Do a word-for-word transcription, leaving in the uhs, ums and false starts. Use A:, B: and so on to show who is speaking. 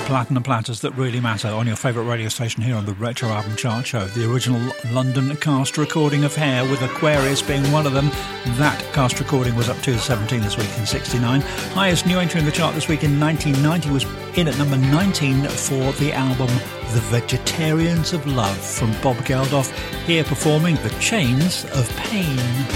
A: platinum platters that really matter on your favourite radio station here on the Retro Album Chart Show. The original London cast recording of Hair, with Aquarius being one of them. That cast recording was up to seventeen this week in sixty-nine. Highest new entry in the chart this week in nineteen ninety was in at number nineteen for the album The Vegetarians of Love from Bob Geldof, here performing The Chains of Pain.